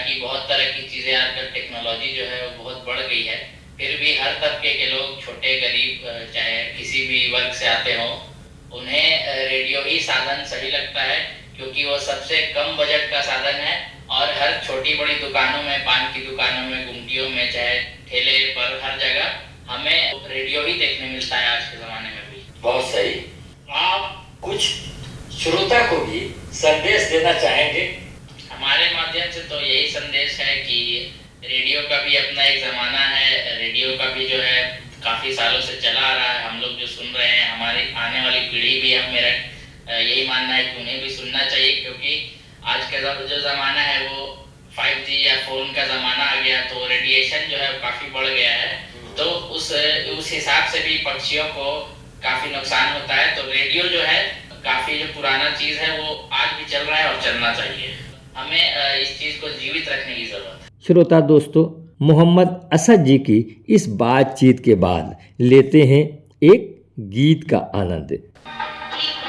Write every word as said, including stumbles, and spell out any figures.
हालांकि बहुत तरह की चीज़ें आजकल टेक्नोलॉजी जो है वो बहुत बढ़ गई है, फिर भी हर तबके के लोग, छोटे गरीब चाहे किसी भी वर्ग से आते हों, उन्हें रेडियो ही साधन सही लगता है, क्योंकि वो सबसे कम बजट का साधन है और हर छोटी बड़ी दुकानों में, पान की दुकानों में, गुमटियों में, चाहे ठेले पर, हर जगह हमें रेडियो ही देखने मिलता है आज के ज़माने में भी। बहुत सही। आप कुछ श्रोता को भी संदेश देना चाहेंगे? हमारे माध्यम से तो यही संदेश है कि रेडियो का भी अपना एक ज़माना है, रेडियो का भी जो है काफ़ी सालों से चला आ रहा है, हम लोग जो सुन रहे हैं, हमारी आने वाली पीढ़ी भी, हम मेरा यही मानना है कि उन्हें भी सुनना चाहिए, क्योंकि आज का जो ज़माना है वो फाइव जी या फ़ोन का ज़माना आ गया, तो रेडिएशन जो है काफ़ी बढ़ गया है, तो उस उस हिसाब से भी पक्षियों को काफ़ी नुकसान होता है। तो रेडियो जो है काफ़ी जो पुराना चीज़ है वो आज भी चल रहा है और चलना चाहिए, हमें इस चीज़ को जीवित रखने की ज़रूरत है। श्रोता दोस्तों, मोहम्मद असद जी की इस बातचीत के बाद लेते हैं एक गीत का आनंद।